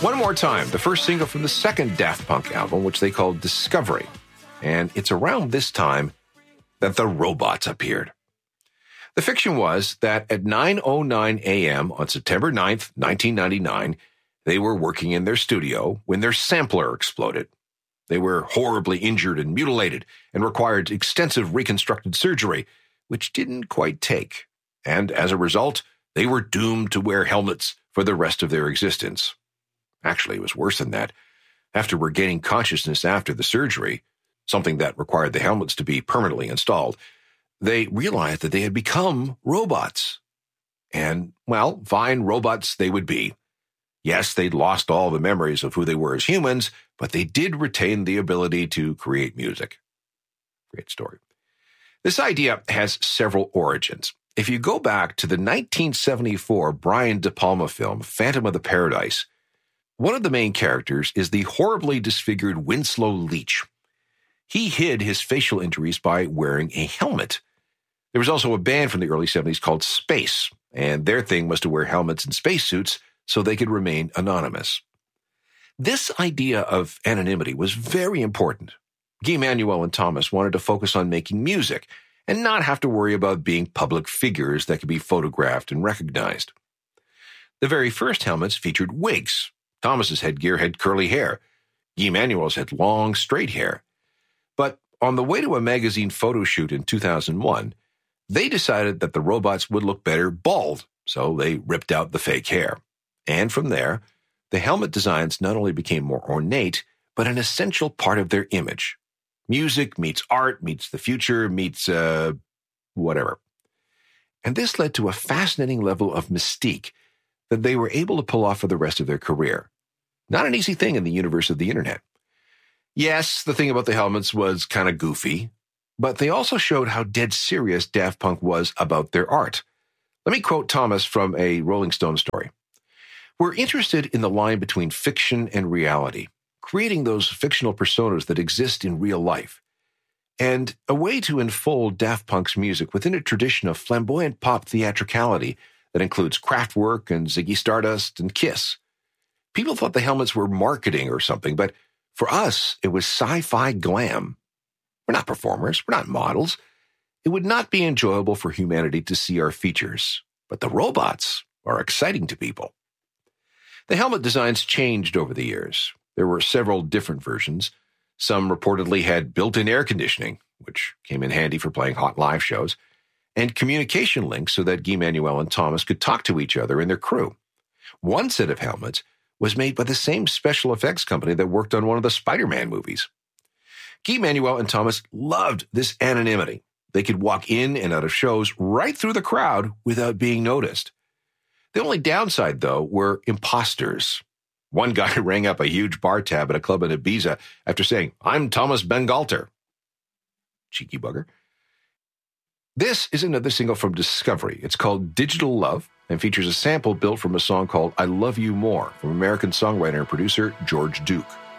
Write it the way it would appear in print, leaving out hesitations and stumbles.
One More Time, the first single from the second Daft Punk album, which they called Discovery. And it's around this time that the robots appeared. The fiction was that at 9:09 a.m. on September 9th, 1999, they were working in their studio when their sampler exploded. They were horribly injured and mutilated and required extensive reconstructive surgery, which didn't quite take. And as a result, they were doomed to wear helmets for the rest of their existence. Actually, it was worse than that. After regaining consciousness after the surgery, something that required the helmets to be permanently installed, they realized that they had become robots. And, well, fine robots they would be. Yes, they'd lost all the memories of who they were as humans, but they did retain the ability to create music. Great story. This idea has several origins. If you go back to the 1974 Brian De Palma film, Phantom of the Paradise, one of the main characters is the horribly disfigured Winslow Leach. He hid his facial injuries by wearing a helmet. There was also a band from the early 70s called Space, and their thing was to wear helmets and spacesuits so they could remain anonymous. This idea of anonymity was very important. Guy Manuel and Thomas wanted to focus on making music and not have to worry about being public figures that could be photographed and recognized. The very first helmets featured wigs. Thomas's headgear had curly hair. Guy Manuel's had long, straight hair. But on the way to a magazine photo shoot in 2001, they decided that the robots would look better bald, so they ripped out the fake hair. And from there, the helmet designs not only became more ornate, but an essential part of their image. Music meets art, meets the future, meets whatever. And this led to a fascinating level of mystique that they were able to pull off for the rest of their career. Not an easy thing in the universe of the internet. Yes, the thing about the helmets was kind of goofy, but they also showed how dead serious Daft Punk was about their art. Let me quote Thomas from a Rolling Stone story. "We're interested in the line between fiction and reality, creating those fictional personas that exist in real life, and a way to enfold Daft Punk's music within a tradition of flamboyant pop theatricality that includes Kraftwerk and Ziggy Stardust and Kiss. People thought the helmets were marketing or something, but for us, it was sci-fi glam. We're not performers, we're not models. It would not be enjoyable for humanity to see our features, but the robots are exciting to people." The helmet designs changed over the years. There were several different versions. Some reportedly had built-in air conditioning, which came in handy for playing hot live shows, and communication links so that Guy Manuel and Thomas could talk to each other and their crew. One set of helmets was made by the same special effects company that worked on one of the Spider-Man movies. Guy Manuel and Thomas loved this anonymity. They could walk in and out of shows right through the crowd without being noticed. The only downside, though, were imposters. One guy rang up a huge bar tab at a club in Ibiza after saying, "I'm Thomas Bangalter." Cheeky bugger. This is another single from Discovery. It's called Digital Love and features a sample built from a song called I Love You More from American songwriter and producer George Duke.